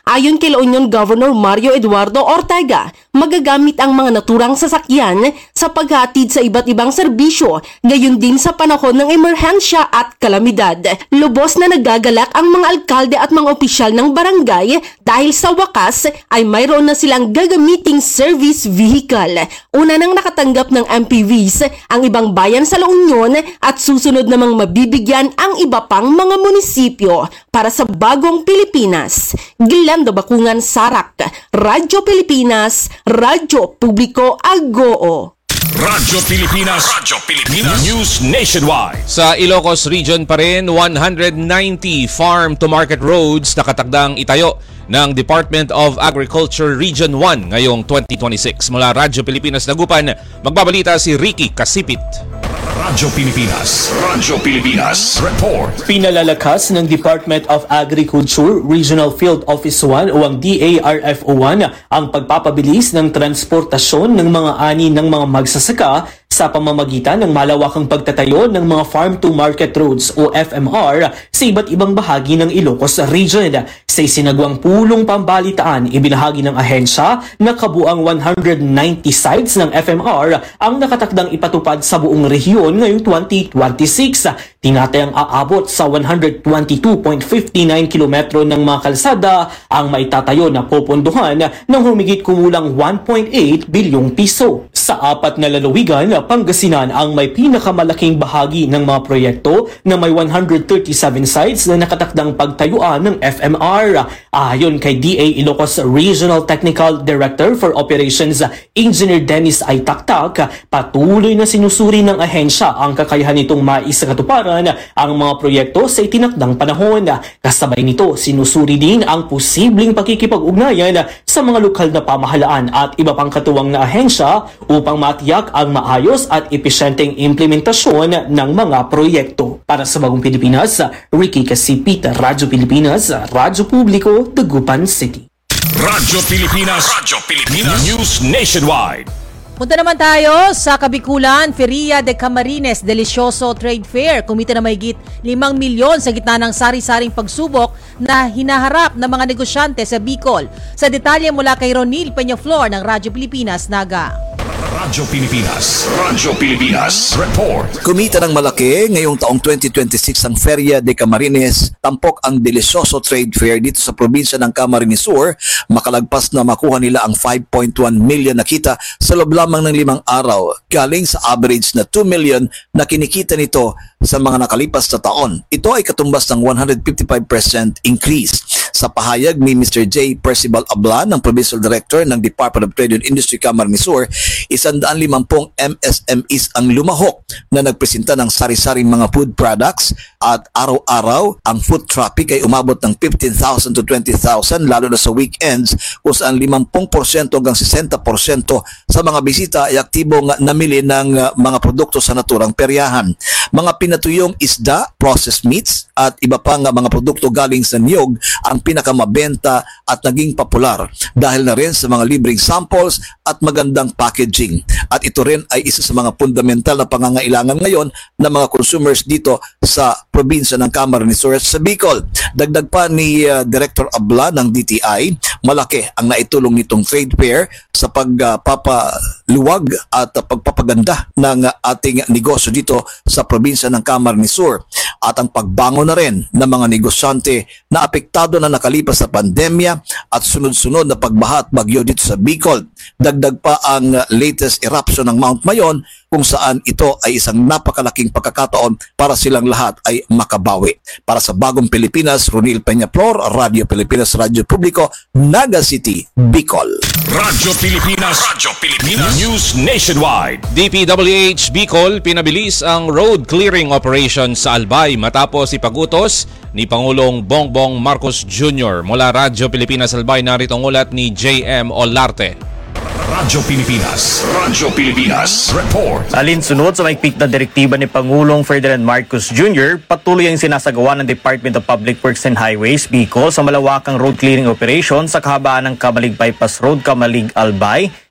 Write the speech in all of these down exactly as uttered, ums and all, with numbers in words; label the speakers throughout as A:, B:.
A: Ayon kay La Union Governor Mario Eduardo Ortega, magagamit ang mga naturang sasakyan sa paghatid sa iba't ibang serbisyo, gayon din sa panahon ng emerhensya at kalamidad. Lubos na nagagalak ang mga alkalde at mga opisyal ng barangay dahil sa wakas ay mayroon na silang gagamiting service vehicle. Una nang nakatanggap ng M P Vs ang ibang bayan sa La Union at susunod namang mabibigyan ang iba pang mga munisipyo para sa bagong Pilipinas. Glenda Bakungan, Sarak, Radyo Pilipinas, Radyo Publiko Agoo.
B: Radyo Pilipinas, Radyo Pilipinas, News Nationwide.
C: Sa Ilocos Region pa rin, one hundred ninety farm-to-market roads nakatagdang itayo ng Department of Agriculture Region one ngayong twenty twenty-six. Mula Radyo Pilipinas Dagupan, magbabalita si Ricky Kasipit.
B: Radyo Pilipinas, Radyo Pilipinas Report.
D: Pinalalakas ng Department of Agriculture Regional Field Office one o ang D A R F O one ang pagpapabilis ng transportasyon ng mga ani ng mga magsasaka sa pamamagitan ng malawakang pagtatayo ng mga farm-to-market roads o F M R sa iba't ibang bahagi ng Ilocos Region. Sa isinagawang pulong pambalitaan, ibinahagi ng ahensya na kabuang one hundred ninety sites ng F M R ang nakatakdang ipatupad sa buong rehiyon ngayong twenty twenty-six. Tinatayang aabot sa one hundred twenty-two point five nine kilometro ng mga kalsada ang maitatayo na popondohan ng humigit kumulang one point eight bilyong piso. Sa apat na lalawigan, Pangasinan ang may pinakamalaking bahagi ng mga proyekto na may one hundred thirty-seven sites na nakatakdang pagtayuan ng F M R. Ayon kay D A Ilocos Regional Technical Director for Operations, Engineer Dennis Aytaktak, patuloy na sinusuri ng ahensya ang kakayahan nitong maisakatuparan ang mga proyekto sa itinakdang panahon. Kasabay nito, sinusuri din ang posibleng pakikipag-ugnayan sa mga lokal na pamahalaan at iba pang katuwang na ahensya upang matiyak ang maayos at epesyenteng implementasyon ng mga proyekto. Para sa Bagong Pilipinas, Ricky Kasipit, Radyo Pilipinas, Radyo Publiko, Dagupan City.
B: Radyo Pilipinas, Radyo Pilipinas, News Nationwide.
E: Punta naman tayo sa Kabikulan, Feria de Camarines Delicioso Trade Fair. Kumita na mahigit limang milyon sa gitna ng sari-saring pagsubok na hinaharap ng mga negosyante sa Bicol. Sa detalye mula kay Ronil Peñaflor ng Radyo Pilipinas, Naga.
B: Radyo Pilipinas, Radyo Pilipinas Report.
F: Kumita ng malaki ngayong taong twenty twenty-six ang Feria de Camarines. Tampok ang Delicioso Trade Fair dito sa probinsya ng Camarines Sur. Makalagpas na makuha nila ang five point one million na kita sa loob lamang ng limang araw, galing sa average na two million na kinikita nito sa mga nakalipas na taon. Ito ay katumbas ng one hundred fifty-five percent increase. Sa pahayag ni Mister J. Percival Ablan, ng Provincial Director ng Department of Trade and Industry Camarines Sur, one hundred fifty M S M Es ang lumahok na nagpresenta ng sari-saring mga food products at araw-araw ang foot traffic ay umabot ng fifteen thousand to twenty thousand, lalo na sa weekends kung saan fifty percent hanggang sixty percent sa mga bisita ay aktibong namili ng mga produkto sa naturang peryahan. Mga pinatuyong isda, processed meats at iba pang mga produkto galing sa niyog ang pinakamabenta at naging popular dahil na rin sa mga libreng samples at magandang packaging. At ito rin ay isa sa mga fundamental na pangangailangan ngayon ng mga consumers dito sa probinsya ng Camarines Sur sa Bicol. Dagdag pa ni uh, Director Abla ng D T I, malaki ang naitulong nitong trade fair sa pagpapaluwag uh, at uh, pagpapaganda ng uh, ating negosyo dito sa probinsya ng Camarines Sur at ang pagbangon na rin ng mga negosyante na apektado na nakalipas sa pandemya at sunod-sunod na pagbaha at bagyo dito sa Bicol. Dagdag pa ang uh, latest eruption ng Mount Mayon kung saan ito ay isang napakalaking pagkakataon para silang lahat ay makabawi. Para sa Bagong Pilipinas, Ronil Peñaflor, Radyo Pilipinas, Radyo Publiko, Naga City, Bicol.
B: Radyo Pilipinas, Radyo Pilipinas, News Nationwide.
C: D P W H Bicol pinabilis ang road clearing operation sa Albay matapos ipag-utos ni Pangulong Bongbong Marcos Junior Mula Radyo Pilipinas Albay, narito ang ulat ni J M Olarte.
B: Radyo Pilipinas, Radyo Pilipinas Report.
G: Alinsunod sa maigpit na direktiba ni Pangulong Ferdinand Marcos Junior, patuloy ang sinasagawa ng Department of Public Works and Highways Bicol sa malawakang road clearing operation sa kahabaan ng Kamalig Bypass Road, Kamalig Albay,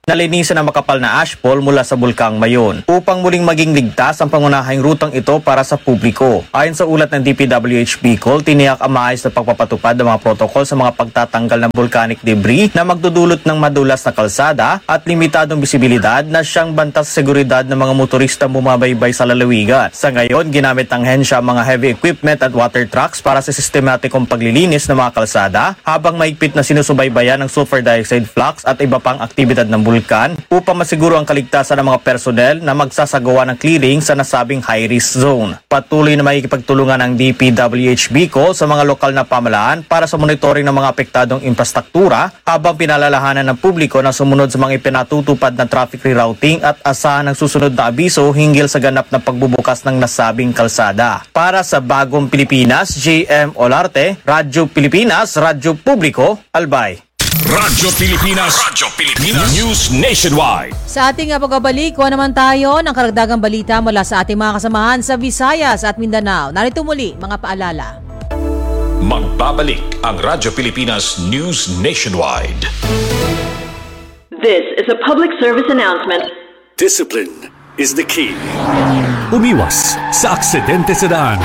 G: nalinisan ang makapal na ashfall mula sa Bulkang Mayon upang muling maging ligtas ang pangunahing rutang ito para sa publiko. Ayon sa ulat ng D P W H Bicol, tiniyak ang maayos na pagpapatupad ng mga protokol sa mga pagtatanggal ng volcanic debris na magdudulot ng madulas na kalsada at limitadong bisibilidad na siyang banta sa seguridad ng mga motorista bumabaybay sa lalawigan. Sa ngayon, ginamit ng hensya ang mga heavy equipment at water trucks para sa sistematikong paglilinis ng mga kalsada habang mahigpit na sinusubaybayan ng sulfur dioxide flux at iba pang aktibidad ng bulkan upang masiguro ang kaligtasan ng mga personnel na magsasagawa ng clearing sa nasabing high-risk zone. Patuloy na makikipagtulungan ng D P W H Bicol sa mga lokal na pamahalaan para sa monitoring ng mga apektadong infrastruktura habang pinalalahanan ng publiko na sumunod sa mga ipinatutupad na traffic rerouting at asahan ng susunod na abiso hinggil sa ganap na pagbubukas ng nasabing kalsada. Para sa Bagong Pilipinas, J M Olarte, Radyo Pilipinas, Radyo Publiko, Albay.
B: Radyo Pilipinas, Radyo Pilipinas News Nationwide.
E: Sa ating pagbabalik, kuha naman tayo ng karagdagang balita mula sa ating mga kasamahan sa Visayas at Mindanao. Narito muli mga paalala.
B: Magbabalik ang Radyo Pilipinas News Nationwide.
H: This is a public service announcement.
I: Discipline is the key. Umiwas sa aksidente sa daan.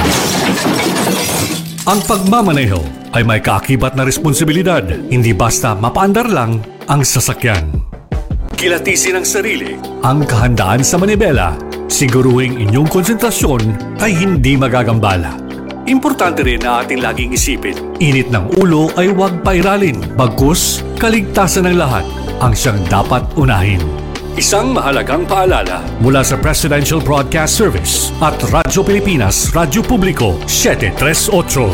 I: Ang pagmamaneho ay may kaakibat na responsibilidad, hindi basta mapaandar lang ang sasakyan. Kilatisin ang sarili, ang kahandaan sa manibela, siguruhing inyong konsentrasyon ay hindi magagambala. Importante rin na ating laging isipin, init ng ulo ay huwag pairalin, bagkus kaligtasan ng lahat ang siyang dapat unahin. Isang mahalagang paalala mula sa Presidential Broadcast Service at Radyo Pilipinas, Radyo Publiko, seven three eight.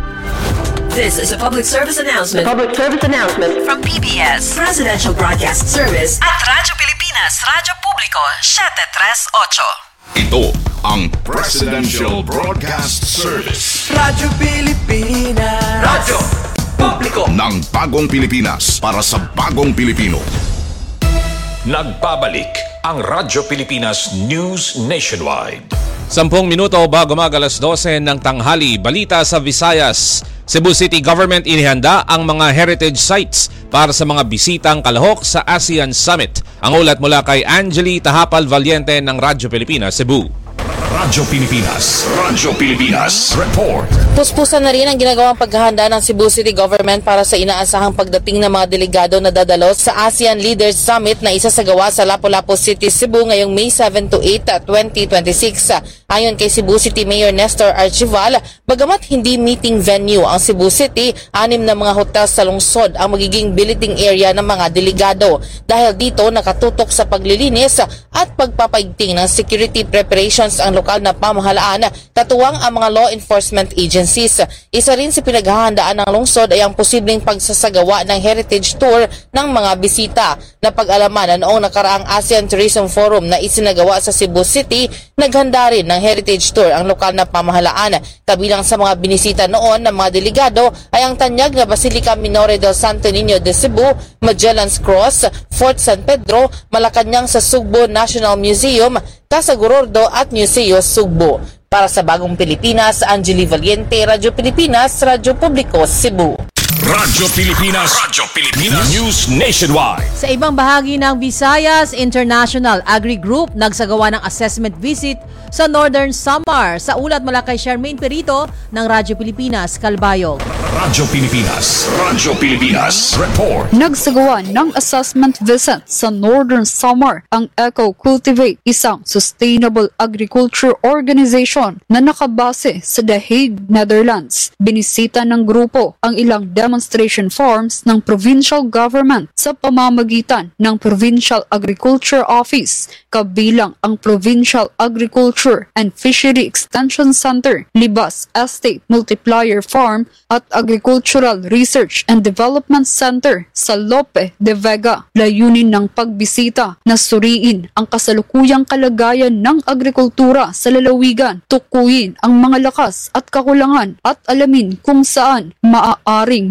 J: This is a public service announcement.
H: Public service announcement
J: From P B S, Presidential Broadcast Service at Radyo Pilipinas, Radyo Publiko, seven three eight.
B: Ito ang Presidential Broadcast Service.
K: Radyo Pilipinas.
B: Radyo Publiko ng Bagong Pilipinas para sa Bagong Pilipino. Nagbabalik ang Radyo Pilipinas News Nationwide.
C: Sampung minuto bago mag alas dose ng tanghali, balita sa Visayas. Cebu City Government inihanda ang mga heritage sites para sa mga bisitang kalahok sa ASEAN Summit. Ang ulat mula kay Angeli Tahapal Valiente ng Radyo Pilipinas, Cebu.
B: Radyo Pilipinas, Radyo Pilipinas Report.
L: Puspusan na rin ang ginagawang paghahanda ng Cebu City Government para sa inaasahang pagdating ng mga delegado na dadalo sa ASEAN Leaders Summit na isasagawa sa Lapu-Lapu City, Cebu ngayong May seven to eight, twenty twenty-six. Ayon kay Cebu City Mayor Nestor Archival, bagamat hindi meeting venue ang Cebu City, anim na mga hotel sa lungsod ang magiging billeting area ng mga delegado. Dahil dito nakatutok sa paglilinis at pagpapaigting ng security preparations ang lokal na pamahalaan, katuwang ang mga law enforcement agencies. Isa rin sa pinaghahandaan ng lungsod ay ang posibleng pagsasagawa ng heritage tour ng mga bisita. Na pag-alaman na noong nakaraang ASEAN Tourism Forum na isinagawa sa Cebu City, naghanda rin ng heritage tour ang lokal na pamahalaan. Kabilang sa mga binisita noon ng mga delegado ay ang tanyag na Basilica Minore del Santo Niño de Cebu, Magellan's Cross, Fort San Pedro, Malacañang sa Sugbo National Museum, Casa Gorordo at Museo Sugbo. Para sa Bagong Pilipinas, Angeli Valiente, Radyo Pilipinas, Radyo Publiko, Cebu.
B: Radyo Pilipinas, Radyo Pilipinas News Nationwide.
E: Sa ibang bahagi ng Visayas, International Agri Group nagsagawa ng assessment visit sa Northern Samar. Sa ulat mula kay Charmaine Perito ng Radyo Pilipinas, Calbayog.
B: Radyo Pilipinas, Radyo Pilipinas Report.
M: Nagsagawa ng assessment visit sa Northern Samar ang Eco Cultivate, isang sustainable agriculture organization na nakabase sa The Hague, Netherlands. Binisita ng grupo ang ilang demonstration farms ng provincial government sa pamamagitan ng Provincial Agriculture Office, kabilang ang Provincial Agriculture and Fishery Extension Center, Libas Estate Multiplier Farm at Agricultural Research and Development Center sa Lope de Vega. Layunin ng pagbisita na suriin ang kasalukuyang kalagayan ng agrikultura sa lalawigan, tukuyin ang mga lakas at kakulangan at alamin kung saan maaaring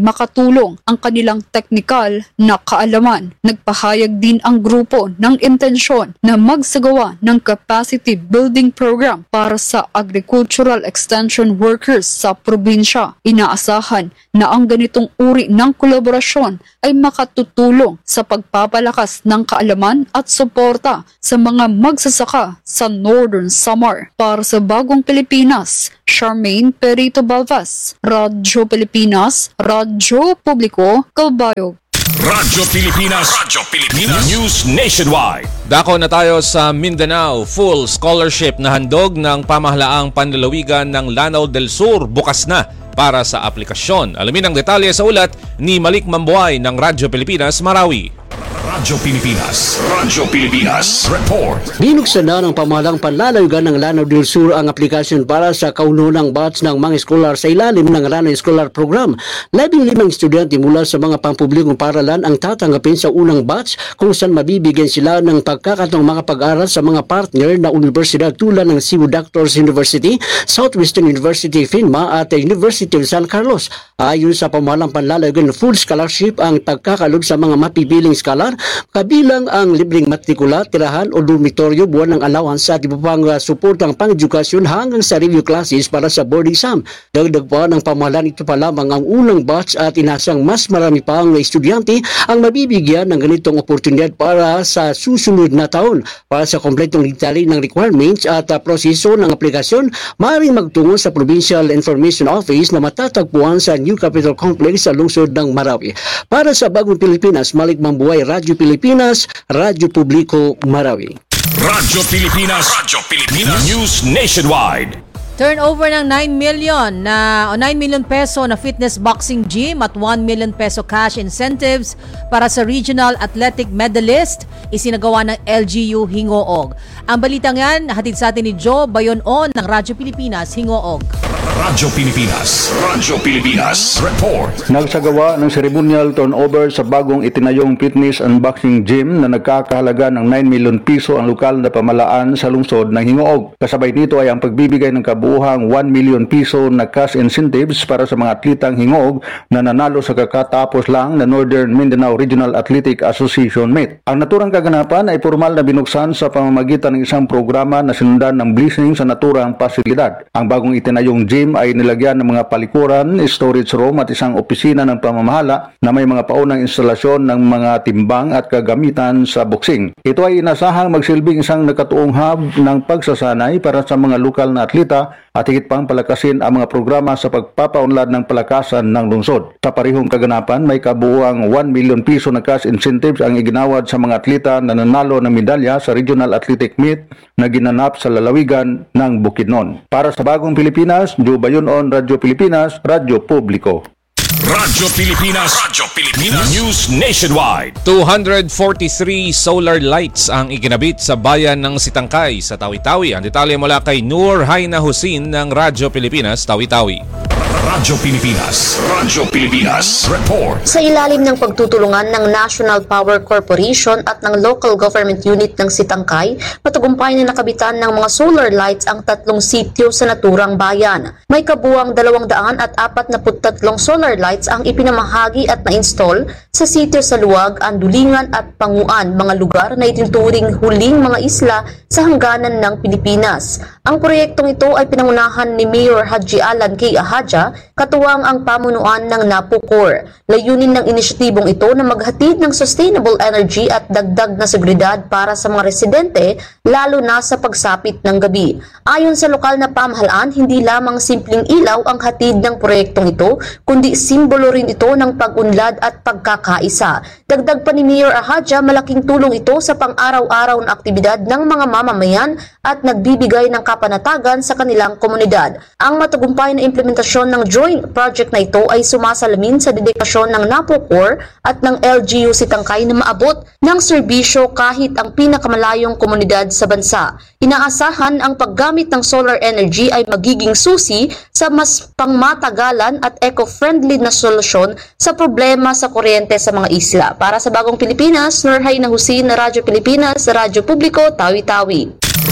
M: makatulong ang kanilang teknikal na kaalaman. Nagpahayag din ang grupo ng intensyon na magsagawa ng capacity building program para sa agricultural extension workers sa probinsya. Inaasahan na ang ganitong uri ng kolaborasyon ay makatutulong sa pagpapalakas ng kaalaman at suporta sa mga magsasaka sa Northern Samar. Para sa Bagong Pilipinas, Charmaine Perito Balvas, Radyo Pilipinas, Radyo Publiko, Calbayog.
B: Radyo Pilipinas, Radyo Pilipinas, News Nationwide.
C: Dako na tayo sa Mindanao. Full scholarship na handog ng pamahalaang panlalawigan ng Lanao del Sur bukas na para sa aplikasyon. Alamin ang detalye sa ulat ni Malik Mambuay ng Radyo Pilipinas, Marawi.
B: Radyo Pilipinas, Radyo Pilipinas, Report.
N: Binuksan na ng pamahalang panlalawigan ng Lanao del Sur ang aplikasyon para sa kaununang batch ng mga eskolar sa ilalim ng Lanao Scholar Program. Labing limang estudyante mula sa mga pampublikong paaralan ang tatanggapin sa unang batch kung saan mabibigyan sila ng pagkakataong makapag-aral sa mga partner na universidad tulad ng Cebu Doctors University, Southwestern University FINMA at University of San Carlos. Ayon sa pamahalang panlalawigan, full scholarship ang pagkakalob sa mga mapipiling scholar, kabilang ang libreng matrikula, tirahan o dormitoryo, buwan ng allowance at iba pang uh, suportang pang-edukasyon hanggang sa review classes para sa board exam. Dagdag pa ng pamahalaan, ito pa lamang ang unang batch at inasang mas marami pa ang estudyante ang mabibigyan ng ganitong oportunidad para sa susunod na taon. Para sa kompletong detalye ng requirements at uh, proseso ng aplikasyon, maaaring magtungo sa Provincial Information Office na matatagpuan sa New Capital Complex sa lungsod ng Marawi. Para sa Bagong Pilipinas, Malik Mambuay, Radyo Pilipinas, Radyo Publiko, Marawi.
B: Radyo Pilipinas, Radyo Pilipinas, News Nationwide.
E: Turnover ng nine million na o nine million peso na fitness boxing gym at one million peso cash incentives para sa regional athletic medalist isinagawa ng L G U Hingoog. Ang balitang yan hatid sa atin ni Joe Bayon-on ng Radyo Pilipinas, Hingoog.
B: Radyo Pilipinas, Radyo Pilipinas, Report.
O: Nagsagawa ng ceremonial turnover sa bagong itinayong fitness and boxing gym na nagkakahalaga ng nine million piso ang lokal na pamahalaan sa lungsod ng Hingoog. Kasabay nito ay ang pagbibigay ng kabuuhang one million piso na cash incentives para sa mga atletang Hingoog na nanalo sa kakatapos lang na Northern Mindanao Regional Athletic Association Meet. Ang naturang kaganapan ay formal na binuksan sa pamamagitan ng isang programa na sinundan ng blessing sa naturang pasilidad. Ang bagong itinayong gym ay nilagyan ng mga palikuran, storage room at isang opisina ng pamamahala na may mga paunang instalasyon ng mga timbang at kagamitan sa boxing. Ito ay inasahang magsilbing isang nakatuong hub ng pagsasanay para sa mga lokal na atleta at higit pang palakasin ang mga programa sa pagpapaunlad ng palakasan ng lungsod. Sa parehong kaganapan, may kabuuang one million piso na cash incentives ang iginawad sa mga atleta na nanalo ng medalya sa Regional Athletic Meet na ginanap sa lalawigan ng Bukidnon. Para sa Bagong Pilipinas, Joe Bayon-on, Radyo Pilipinas, Radyo Publiko.
B: Radyo Pilipinas, Radyo Pilipinas, News Nationwide.
C: two hundred forty-three solar lights ang iginabit sa bayan ng Sitangkay sa Tawi-Tawi. Ang detalye mula kay Noor Haina Husin ng Radyo Pilipinas, Tawi-Tawi.
B: Radyo Pilipinas, Radyo Pilipinas, Report.
P: Sa ilalim ng pagtutulungan ng National Power Corporation at ng Local Government Unit ng Sitangkay, matagumpay na nakabitan ng mga solar lights ang tatlong sityo sa naturang bayan. May kabuang dalawang daan at apat na tatlong solar lights ang ipinamahagi at na-install sa sityo sa Luwag, Andulingan at Panguan, mga lugar na itinuturing huling mga isla sa hangganan ng Pilipinas. Ang proyektong ito ay pinangunahan ni Mayor Haji Alan K. Ahadja, katuwang ang pamunuan ng NAPOCOR. Layunin ng inisyatibong ito na maghatid ng sustainable energy at dagdag na seguridad para sa mga residente, lalo na sa pagsapit ng gabi. Ayon sa lokal na pamahalaan, hindi lamang simpleng ilaw ang hatid ng proyektong ito, kundi simbolo rin ito ng pag-unlad at pagkakaisa. Dagdag pa ni Mayor Ahadja, malaking tulong ito sa pang-araw-araw na aktibidad ng mga mamamayan at nagbibigay ng kapanatagan sa kanilang komunidad. Ang matagumpay na implementasyon ng joint project na ito ay sumasalamin sa dedikasyon ng NAPOCOR at ng L G U Sitangkay na maabot ng serbisyo kahit ang pinakamalayong komunidad sa bansa. Inaasahan ang paggamit ng solar energy ay magiging susi sa mas pangmatagalan at eco-friendly na solusyon sa problema sa kuryente sa mga isla. Para sa Bagong Pilipinas, Noor Haina Husin, Radyo Pilipinas, Radyo Publiko, Tawi-Tawi.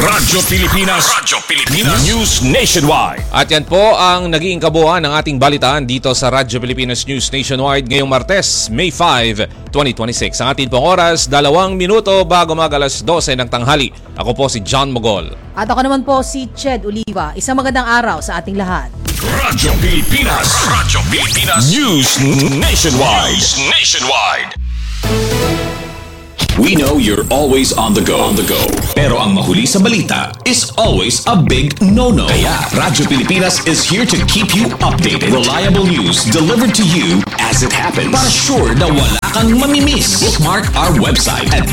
B: Radyo Pilipinas. Radyo Pilipinas. News Nationwide.
C: At yan po ang naging kabuuan ng ating balitaan dito sa Radyo Pilipinas News Nationwide ngayong Martes, May fifth, twenty twenty-six. Ang ating pong oras, dalawang minuto bago mag alas dose ng tanghali. Ako po si John Mogol.
E: At ako naman po si Ched Oliva. Isang magandang araw sa ating lahat.
B: Radyo Pilipinas. Radyo Pilipinas. News Nationwide. News Nationwide. We know you're always on the go, on the go. Pero ang mahuli sa balita is always a big no-no. Kaya Radyo Pilipinas is here to keep you updated. Reliable news delivered to you as it happens. Para sure na wala kang mamimiss. Bookmark our website at